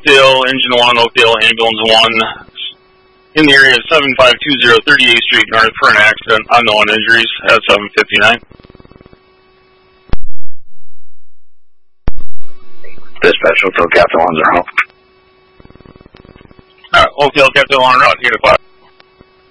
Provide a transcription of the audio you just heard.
Oakdale, engine 1, Oakdale, ambulance 1. In the area 7520 38th Street North for an accident. Unknown injuries at 7:59. Dispatch, Oakdale, Captain 1 0. Oakdale, Captain 1 route, 8 o'clock.